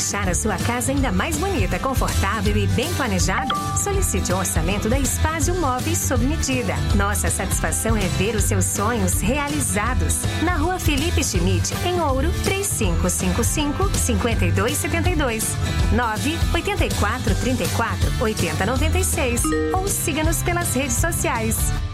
deixar a sua casa ainda mais bonita, confortável e bem planejada? Solicite um orçamento da Espásio Móveis sob medida. Nossa satisfação é ver os seus sonhos realizados. Na Rua Felipe Schmidt, em Ouro, 3555-5272. 98434-8096. Ou siga-nos pelas redes sociais.